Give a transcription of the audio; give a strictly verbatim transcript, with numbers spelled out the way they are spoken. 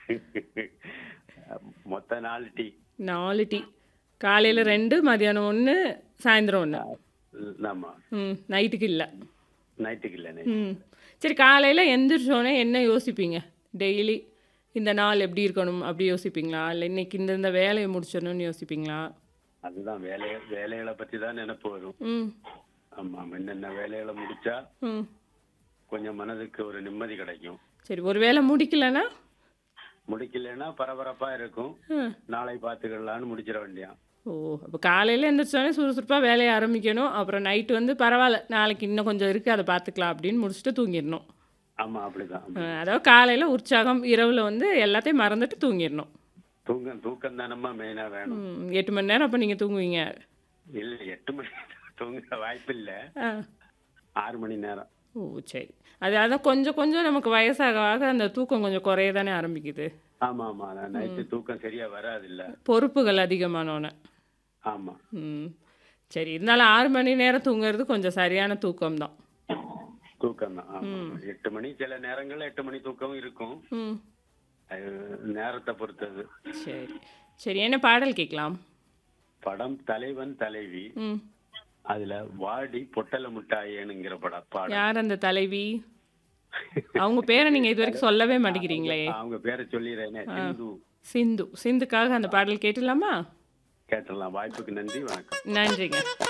மொத்த நாலு டீ. நாலு டீ. காலையில ரெண்டு, மதியானம் ஒன்று, சாயந்தரம் ஒன்று. ஆ, ஆமா. ம். நைட்டுக்கு இல்ல. நைட்டுக்கு இல்ல நைட்டு. ம். சரி காலையில எந்திரிச்சோனே என்ன யோசிப்பீங்க? டெய்லி இந்த நாள் எப்படி இருக்கணும் அப்படி யோசிப்பீங்களா? இல்ல இன்னைக்கு இந்த இந்த வேலைய முடிச்சிடணும்னு யோசிப்பீங்களா? அதுதான் வேலைய வேலைகள பத்தி தான் நெனப்பு வரும். ம். ஆமா. என்னென்ன வேலைகள முடிச்சா ம். கொஞ்சம் மனதுக்கு ஒரு நிம்மதி கிடைக்கும். சரி ஒரு வேளை முடிக்கலன்னா? முடிக்கலைன்னா பரபரப்பா இருக்கும். ம். நாளை பார்த்துக்கலாம்னு முடிச்சிட வேண்டியான். ஓ! அப்ப காலையில எந்திரிச்சோனே சுறுசுறுப்பா வேலைய ஆரம்பிக்கணும். அப்புறம் நைட்டு வந்து பரவால்ல, நாளைக்கு இன்னும் கொஞ்சம் இருக்கு அத பார்த்துக்கலாம் அப்படின்னு முடிச்சுட்டு தூங்கிரணும். ஆமா, அப்படிதான். அ அப்படிதான். அதாவது காலையில உற்சாகம், இரவுல வந்து எல்லாத்தையும் மறந்துட்டு தூங்கிரணும். தூக்கம் தூக்கம் தானம்மா மெயினா வேணும். ம். எட்டு மணி நேரம் அப்ப நீங்க தூங்குவீங்க. இல்ல எட்டு மணி தூங்க வாய்ப்பில்ல. ஆ. ஆறு மணி நேரம். ஓ! சரி. அது அதான் கொஞ்சம் கொஞ்சம் நமக்கு வயசாக ஆக அந்த தூக்கம் கொஞ்சம் குறைய தானே ஆரம்பிக்குது. ஆமா, ஆமா. நைட்டு தூக்கம் சரியா வராதுல்ல. பொறுப்புகள் அதிகமானோன. ஆமா. ம். சரி. இருந்தாலும் ஆறு மணி நேரம் தூங்குறது கொஞ்சம் சரியான தூக்கம் தான். தூக்கம் தான். ஆமா. எட்டு மணி சில நேரங்கள்ல எட்டு மணி தூக்கம் இருக்கும். ம். அது நேரத்த பொறுத்தது. சரி. சரி என்ன பாடல் கேட்கலாம்? படம் தலைவன் தலைவி. ம். அதுல வாடி பொட்டல முட்டாயேனுங்கிற படம் பாடம். யார் அந்த தலைவி? அவங்க பேர நீங்க இதுவரைக்கும் சொல்லவே மாட்டேங்கிறீங்களே. அவங்க பேரை சொல்லிடுறேனே. ஆ. சிந்து. சிந்து. சிந்துக்காக அந்த பாடல் கேட்டுடலாமா? கேட்டுடலாம். வாய்ப்புக்கு நன்றி. வணக்கம். நன்றிங்க.